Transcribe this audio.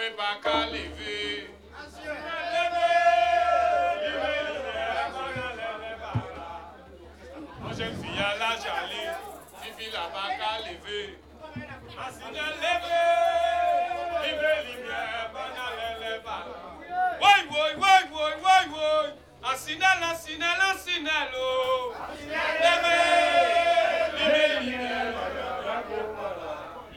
n'est pas qu'à lever. Mon jeune fille à la jalie, Fifi la pas qu'à lever. Asina levé, libre lumière, banale pas. Woy woy woy woy woy woy. Asina la, asina la, asina lo. Levé, libre lumière.